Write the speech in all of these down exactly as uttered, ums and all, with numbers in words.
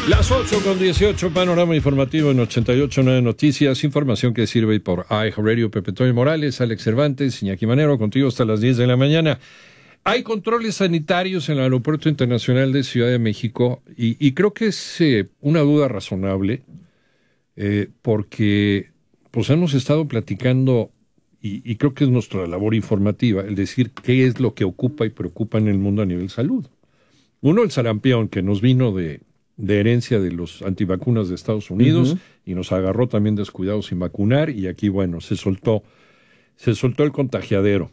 Las ocho con dieciocho, panorama informativo en ochenta y ocho punto nueve Noticias, información que sirve por iHeartRadio. Pepe Toño Morales, Alex Cervantes, Iñaki Manero, contigo hasta las diez de la mañana. Hay controles sanitarios en el Aeropuerto Internacional de Ciudad de México y, y creo que es eh, una duda razonable eh, porque pues hemos estado platicando y, y creo que es nuestra labor informativa el decir qué es lo que ocupa y preocupa en el mundo a nivel salud. Uno, el sarampión, que nos vino de de herencia de los antivacunas de Estados Unidos, uh-huh. y nos agarró también descuidados sin vacunar, y aquí, bueno, se soltó, se soltó el contagiadero.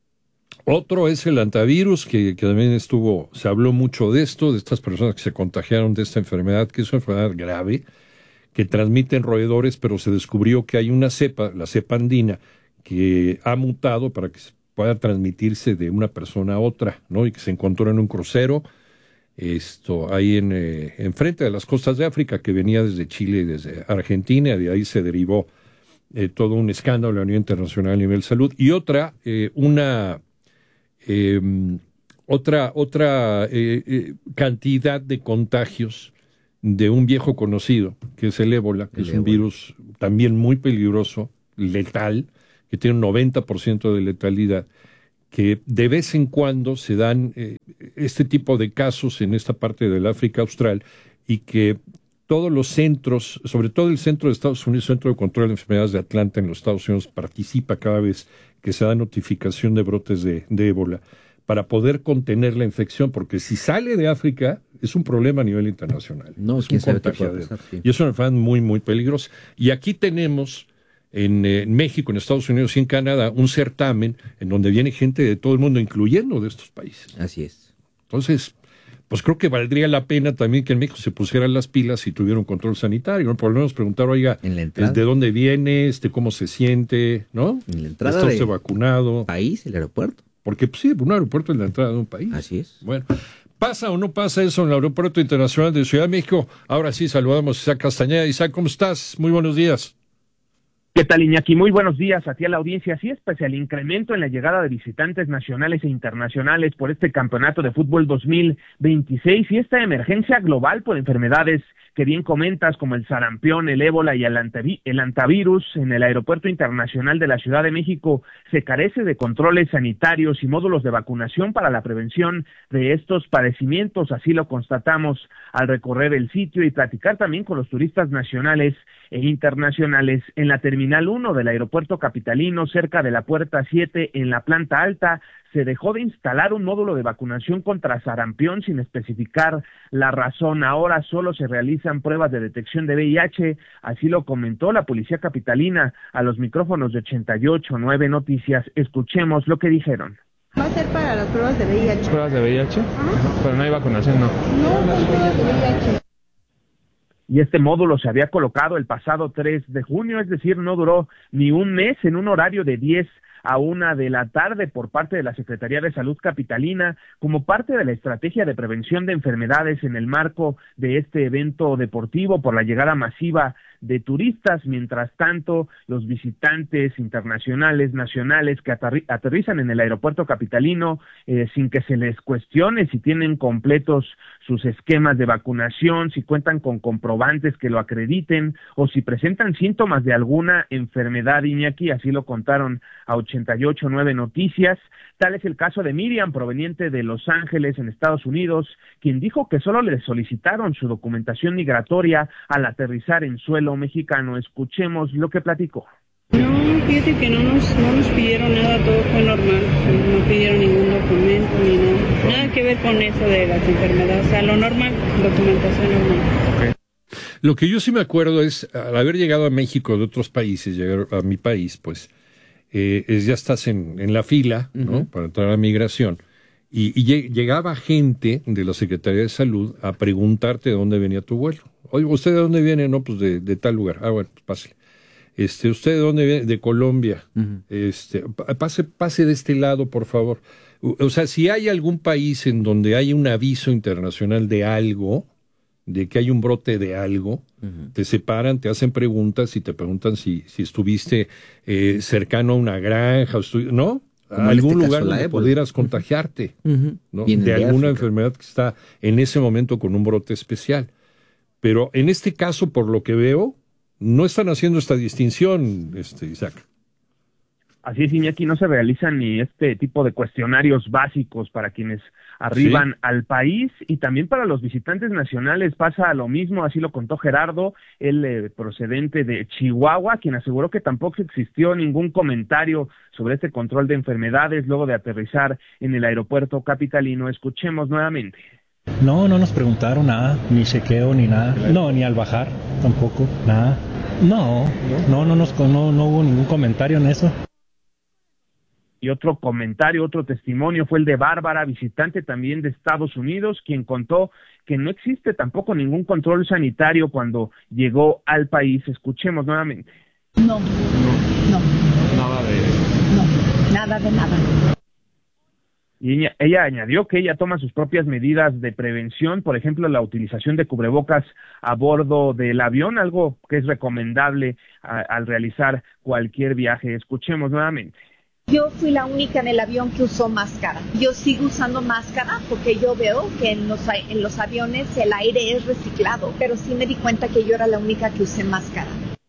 Otro es el antivirus, que, que también estuvo, se habló mucho de esto, de estas personas que se contagiaron de esta enfermedad, que es una enfermedad grave, que transmiten roedores, pero se descubrió que hay una cepa, la cepa andina, que ha mutado para que pueda transmitirse de una persona a otra, ¿no? Y que se encontró en un crucero, esto ahí en eh, enfrente de las costas de África, que venía desde Chile y desde Argentina, de ahí se derivó eh, todo un escándalo a nivel internacional a nivel de salud. Y otra, eh, una eh, otra otra eh, eh, cantidad de contagios de un viejo conocido, que es el ébola, que el es ébola. Un virus también muy peligroso, letal, que tiene un noventa por ciento de letalidad, que de vez en cuando se dan eh, este tipo de casos en esta parte del África Austral y que todos los centros, sobre todo el centro de Estados Unidos, Centro de Control de Enfermedades de Atlanta en los Estados Unidos, participa cada vez que se da notificación de brotes de, de ébola para poder contener la infección, porque si sale de África es un problema a nivel internacional. No, es un contagiadero. Y es una enfermedad muy, muy peligrosa. Y aquí tenemos En, eh, en México, en Estados Unidos y en Canadá, un certamen en donde viene gente de todo el mundo, incluyendo de estos países. Así es. Entonces, pues creo que valdría la pena también que en México se pusieran las pilas y tuviera un control sanitario, ¿no? Por lo menos preguntar, oiga, ¿de dónde viene, este, cómo se siente, ¿no? En la entrada ¿Está usted vacunado? País, el aeropuerto. Porque pues, sí, un aeropuerto es la entrada de un país. Así es. Bueno, ¿pasa o no pasa eso en el Aeropuerto Internacional de Ciudad de México? Ahora sí, saludamos a Isaac Castañeda. Isaac, ¿cómo estás? Muy buenos días. ¿Qué tal, Iñaki? Muy buenos días a ti, a la audiencia. Sí, pese al incremento en la llegada de visitantes nacionales e internacionales por este campeonato de fútbol dos mil veintiséis y esta emergencia global por enfermedades que bien comentas, como el sarampión, el ébola y el, antavi- el antivirus, en el Aeropuerto Internacional de la Ciudad de México se carece de controles sanitarios y módulos de vacunación para la prevención de estos padecimientos. Así lo constatamos al recorrer el sitio y platicar también con los turistas nacionales e internacionales. En la Terminal uno del Aeropuerto Capitalino, cerca de la Puerta siete, en la planta alta, se dejó de instalar un módulo de vacunación contra sarampión sin especificar la razón. Ahora solo se realizan pruebas de detección de V I H, así lo comentó la Policía Capitalina a los micrófonos de ochenta y ocho punto nueve Noticias. Escuchemos lo que dijeron. Va a ser para las pruebas de V I H. ¿Pruebas de V I H? Ajá. Pero no hay vacunación, ¿no? No, no hay pruebas de V I H. Y este módulo se había colocado el pasado tres de junio, es decir, no duró ni un mes, en un horario de diez a una de la tarde por parte de la Secretaría de Salud Capitalina, como parte de la estrategia de prevención de enfermedades en el marco de este evento deportivo por la llegada masiva de turistas. Mientras tanto, los visitantes internacionales, nacionales que aterri- aterrizan en el aeropuerto capitalino eh, sin que se les cuestione si tienen completos sus esquemas de vacunación, si cuentan con comprobantes que lo acrediten o si presentan síntomas de alguna enfermedad, Iñaki, así lo contaron a ochenta y ocho punto nueve Noticias. Tal es el caso de Miriam, proveniente de Los Ángeles, en Estados Unidos, quien dijo que solo le solicitaron su documentación migratoria al aterrizar en suelo mexicano. Escuchemos lo que platicó. No, fíjate que no nos, no nos pidieron nada, todo fue normal, no pidieron ningún documento ni nada, nada que ver con eso de las enfermedades, o sea, lo normal, documentación normal. Okay. Lo que yo sí me acuerdo es, al haber llegado a México de otros países, llegar a mi país, pues, eh, es, ya estás en, en la fila, ¿no? Uh-huh. Para entrar a migración, y, y llegaba gente de la Secretaría de Salud a preguntarte de dónde venía tu vuelo. Oye, ¿usted de dónde viene? No, pues de, de tal lugar. Ah, bueno, pues pásale. Este, ¿usted de dónde viene? De Colombia. Uh-huh. Este, pase, pase de este lado, por favor. O, o sea, si hay algún país en donde hay un aviso internacional de algo, de que hay un brote de algo, uh-huh. te separan, te hacen preguntas y te preguntan si, si estuviste eh, cercano a una granja, o estu- ¿no? A algún este lugar donde pudieras contagiarte, uh-huh. ¿no? De alguna enfermedad que está en ese momento con un brote especial. Pero en este caso, por lo que veo, no están haciendo esta distinción, este, Isaac. Así es, Iñaki, no se realizan ni este tipo de cuestionarios básicos para quienes arriban sí. al país, y también para los visitantes nacionales pasa lo mismo, así lo contó Gerardo, el eh, procedente de Chihuahua, quien aseguró que tampoco existió ningún comentario sobre este control de enfermedades luego de aterrizar en el aeropuerto capitalino. Escuchemos nuevamente. No, no nos preguntaron nada, ni chequeo, ni nada. No, ni al bajar, tampoco, nada. No, no, no, nos, no, no hubo ningún comentario en eso. Y otro comentario, otro testimonio fue el de Bárbara, visitante también de Estados Unidos, quien contó que no existe tampoco ningún control sanitario cuando llegó al país. Escuchemos nuevamente. No, no, no. Nada de... No, nada de nada. Y ella, ella añadió que ella toma sus propias medidas de prevención, por ejemplo, la utilización de cubrebocas a bordo del avión, algo que es recomendable a, al realizar cualquier viaje. Escuchemos nuevamente. Yo fui la única en el avión que usó máscara. Yo sigo usando máscara porque yo veo que en los, en los aviones el aire es reciclado, pero sí me di cuenta que yo era la única que usé máscara.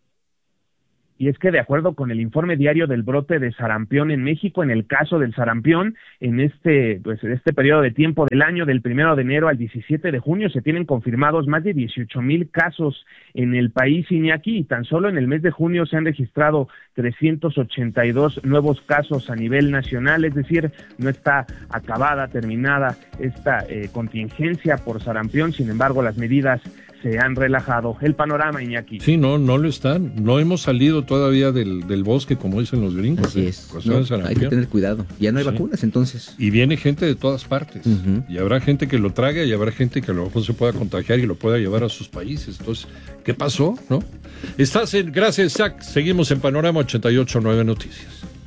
Y es que de acuerdo con el informe diario del brote de sarampión en México, en el caso del sarampión, en este, pues, este periodo de tiempo del año, del primero de enero al diecisiete de junio, se tienen confirmados más de dieciocho mil casos en el país, Iñaki, y tan solo en el mes de junio se han registrado trescientos ochenta y dos nuevos casos a nivel nacional, es decir, no está acabada, terminada esta eh, contingencia por sarampión, sin embargo las medidas se han relajado. El panorama, Iñaki. Sí, no, no lo están. No hemos salido todavía del, del bosque, como dicen los gringos. Así es. No, hay que tener cuidado. Ya no hay sí. vacunas, entonces. Y viene gente de todas partes. Uh-huh. Y habrá gente que lo trague y habrá gente que a lo mejor se pueda contagiar y lo pueda llevar a sus países. Entonces, ¿qué pasó? ¿No? Estás en... Gracias, Zach. Seguimos en Panorama ochenta y ocho punto nueve Noticias.